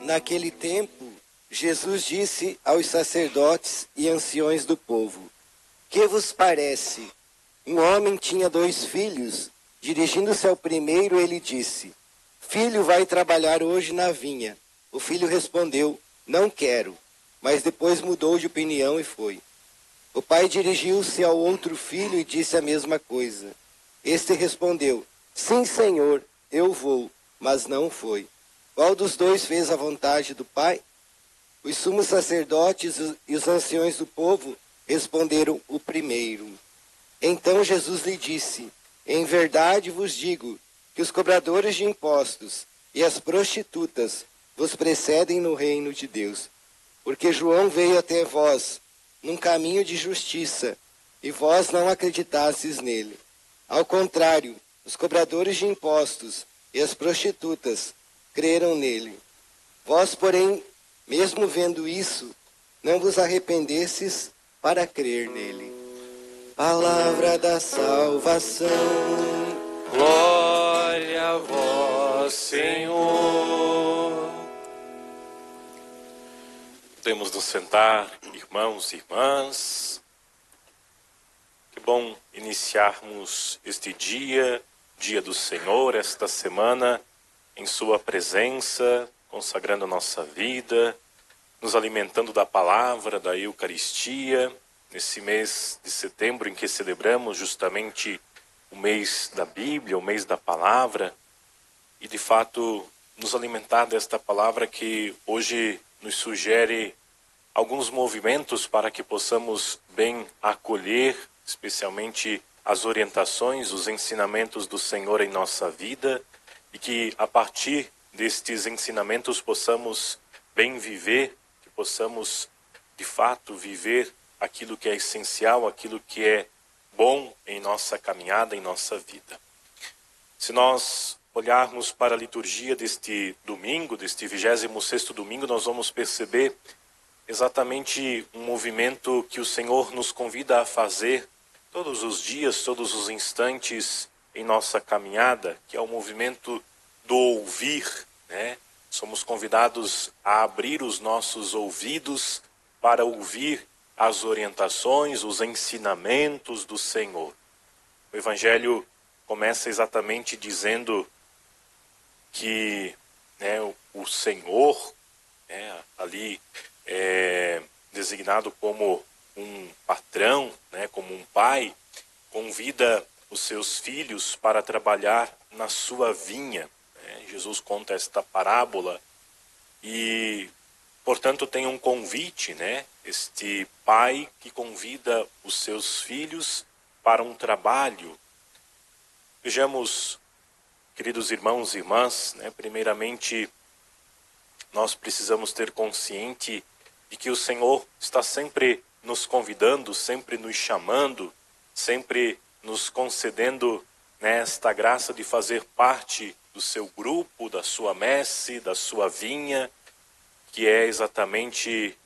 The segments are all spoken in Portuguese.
Naquele tempo, Jesus disse aos sacerdotes e anciões do povo: Que vos parece? Um homem tinha 2 filhos. Dirigindo-se ao primeiro, ele disse: Filho, vai trabalhar hoje na vinha. O filho respondeu: Não quero. Mas depois mudou de opinião e foi. O pai dirigiu-se ao outro filho e disse a mesma coisa. Este respondeu: Sim, senhor, eu vou. Mas não foi. Qual dos 2 fez a vontade do pai? Os sumos sacerdotes e os anciões do povo responderam: o primeiro. Então Jesus lhe disse: Em verdade vos digo que os cobradores de impostos e as prostitutas vos precedem no reino de Deus. Porque João veio até vós num caminho de justiça, e vós não acreditastes nele. Ao contrário, os cobradores de impostos e as prostitutas creram nele. Vós, porém, mesmo vendo isso, não vos arrependestes para crer nele. Palavra da salvação. Glória a vós, Senhor. Podemos nos sentar, irmãos e irmãs. Que bom iniciarmos este dia do Senhor, esta semana, em sua presença, consagrando nossa vida, nos alimentando da palavra, da Eucaristia, nesse mês de setembro em que celebramos justamente o mês da Bíblia, o mês da palavra, e de fato nos alimentar desta palavra que hoje nos sugere alguns movimentos para que possamos bem acolher, especialmente as orientações, os ensinamentos do Senhor em nossa vida, e que a partir destes ensinamentos possamos bem viver, que possamos de fato viver aquilo que é essencial, aquilo que é bom em nossa caminhada, em nossa vida. Se nós olharmos para a liturgia deste domingo, deste 26º domingo, nós vamos perceber exatamente um movimento que o Senhor nos convida a fazer todos os dias, todos os instantes em nossa caminhada, que é o movimento do ouvir, né? Somos convidados a abrir os nossos ouvidos para ouvir as orientações, os ensinamentos do Senhor. O Evangelho começa exatamente dizendo que o Senhor, ali designado como um patrão, como um pai, convida os seus filhos para trabalhar na sua vinha. Jesus conta esta parábola e, portanto, tem um convite, este pai que convida os seus filhos para um trabalho. Vejamos, queridos irmãos e irmãs, primeiramente, nós precisamos ter consciente de que o Senhor está sempre nos convidando, sempre nos chamando, sempre nos concedendo esta graça de fazer parte do seu grupo, da sua messe, da sua vinha, que é exatamente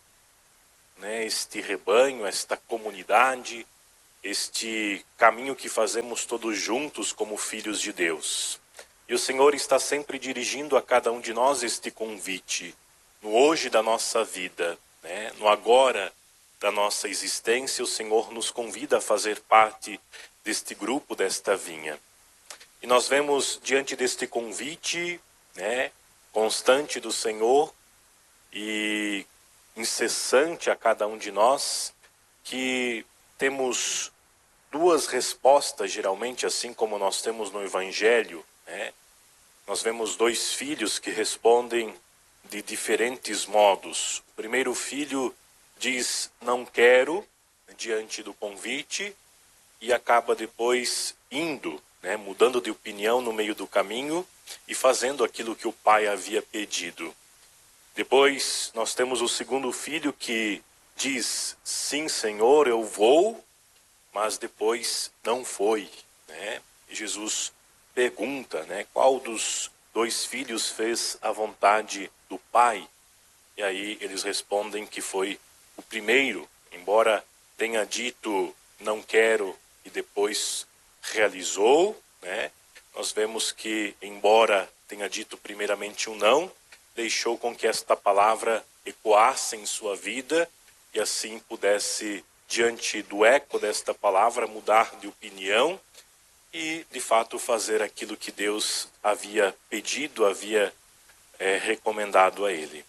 este rebanho, esta comunidade, este caminho que fazemos todos juntos como filhos de Deus. E o Senhor está sempre dirigindo a cada um de nós este convite, no hoje da nossa vida, no agora da nossa existência. O Senhor nos convida a fazer parte deste grupo, desta vinha. E nós vemos diante deste convite, constante do Senhor e incessante a cada um de nós, que temos 2 respostas, geralmente, assim como nós temos no Evangelho. Nós vemos 2 filhos que respondem de diferentes modos. O primeiro filho diz não quero, diante do convite, e acaba depois indo, mudando de opinião no meio do caminho e fazendo aquilo que o pai havia pedido. Depois nós temos o segundo filho que diz sim, Senhor, eu vou, mas depois não foi. E Jesus pergunta, qual dos 2 filhos fez a vontade do pai? E aí eles respondem que foi o primeiro, embora tenha dito não quero e depois realizou, Nós vemos que, embora tenha dito primeiramente um não, deixou com que esta palavra ecoasse em sua vida e assim pudesse, diante do eco desta palavra, mudar de opinião e, de fato, fazer aquilo que Deus havia pedido, havia recomendado a ele.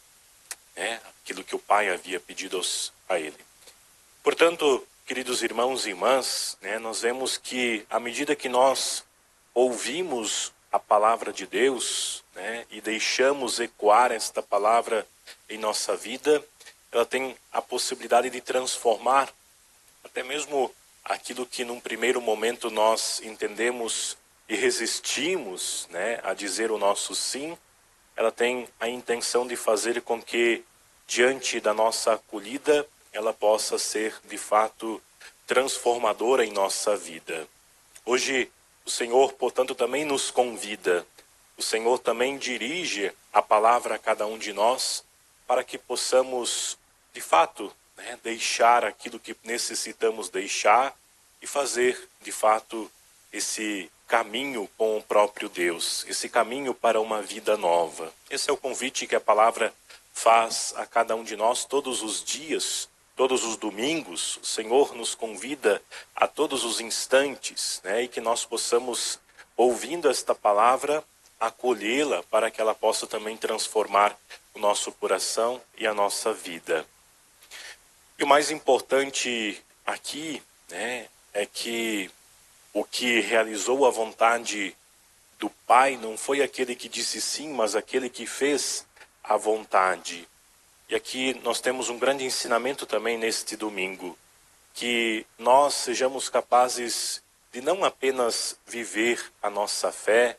Aquilo que o Pai havia pedido a ele. Portanto, queridos irmãos e irmãs, nós vemos que, à medida que nós ouvimos a palavra de Deus, e deixamos ecoar esta palavra em nossa vida, ela tem a possibilidade de transformar até mesmo aquilo que num primeiro momento nós entendemos e resistimos, a dizer o nosso sim. Ela tem a intenção de fazer com que, diante da nossa acolhida, ela possa ser, de fato, transformadora em nossa vida. Hoje, o Senhor, portanto, também nos convida. O Senhor também dirige a palavra a cada um de nós para que possamos, de fato, deixar aquilo que necessitamos deixar e fazer, de fato, esse caminho com o próprio Deus, esse caminho para uma vida nova. Esse é o convite que a palavra faz a cada um de nós todos os dias, todos os domingos. O Senhor nos convida a todos os instantes, e que nós possamos, ouvindo esta palavra, acolhê-la para que ela possa também transformar o nosso coração e a nossa vida. E o mais importante aqui, é que o que realizou a vontade do Pai não foi aquele que disse sim, mas aquele que fez a vontade. E aqui nós temos um grande ensinamento também neste domingo, que nós sejamos capazes de não apenas viver a nossa fé,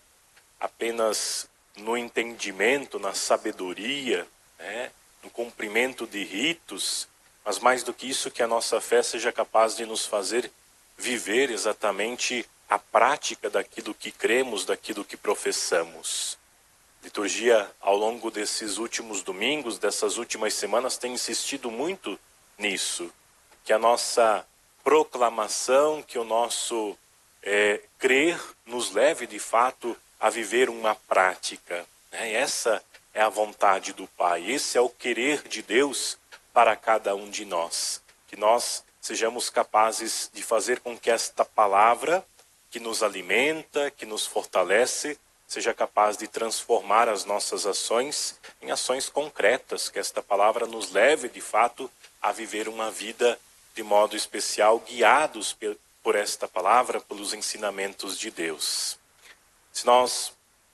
apenas no entendimento, na sabedoria, no cumprimento de ritos, mas mais do que isso, que a nossa fé seja capaz de nos fazer viver exatamente a prática daquilo que cremos, daquilo que professamos. A liturgia, ao longo desses últimos domingos, dessas últimas semanas, tem insistido muito nisso, que a nossa proclamação, que o nosso crer nos leve de fato a viver uma prática. Essa é a vontade do Pai, esse é o querer de Deus para cada um de nós. Que nós sejamos capazes de fazer com que esta palavra, que nos alimenta, que nos fortalece, seja capaz de transformar as nossas ações em ações concretas, que esta palavra nos leve de fato a viver uma vida de modo especial, guiados por esta palavra, pelos ensinamentos de Deus. Se nós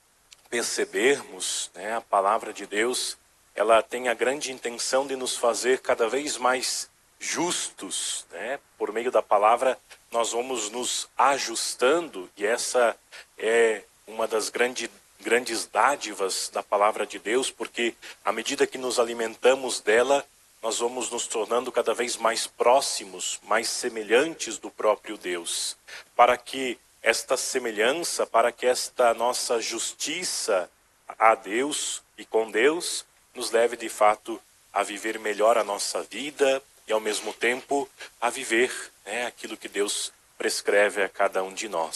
percebermos, a palavra de Deus, ela tem a grande intenção de nos fazer cada vez mais justos, Por meio da palavra nós vamos nos ajustando, e essa é uma das grandes dádivas da palavra de Deus, porque à medida que nos alimentamos dela, nós vamos nos tornando cada vez mais próximos, mais semelhantes do próprio Deus, para que esta semelhança, para que esta nossa justiça a Deus e com Deus, nos leve de fato a viver melhor a nossa vida e ao mesmo tempo a viver aquilo que Deus prescreve a cada um de nós.